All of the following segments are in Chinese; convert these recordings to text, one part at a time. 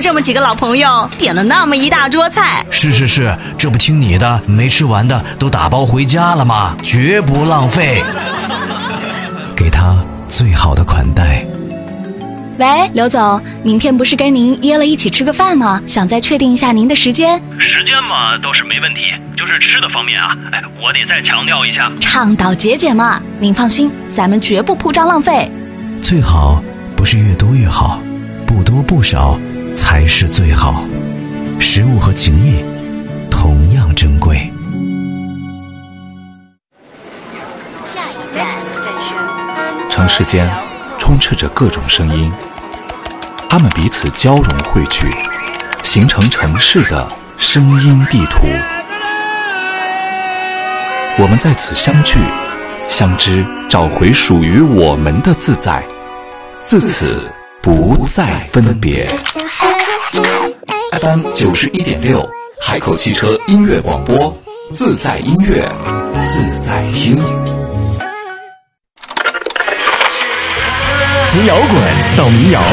这么几个老朋友，点了那么一大桌菜。 是，这不听你的，没吃完的都打包回家了吗？绝不浪费。给他最好的款待。 喂，刘总，明天不是跟您约了一起吃个饭吗？想再确定一下您的时间。 时间嘛倒是没问题，就是吃的方面啊，我得再强调一下， 倡导节俭嘛。您放心，咱们绝不铺张浪费。 最好不是越多越好，不多不少才是最好。食物和情谊同样珍贵。 城市间充斥着各种声音，它们彼此交融汇聚，形成城市的声音地图。我们在此相聚相知，找回属于我们的自在，自此不再分别。FM 91.6海口汽车音乐广播，自在音乐，自在听。 从摇滚到民谣，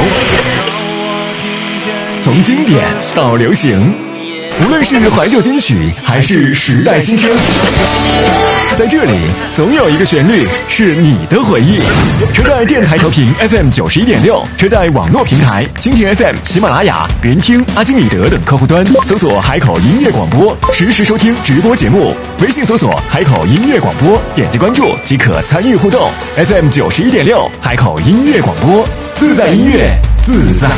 从经典到流行，无论是怀旧金曲还是时代新声，在这里总有一个旋律是你的回忆。车载电台调频 FM 91.6，车载网络平台蜻蜓 FM、喜马拉雅、云听、阿基米德等客户端搜索海口音乐广播，实时收听直播节目。微信搜索海口音乐广播，点击关注即可参与互动。FM 91.6海口音乐广播，自在音乐，自在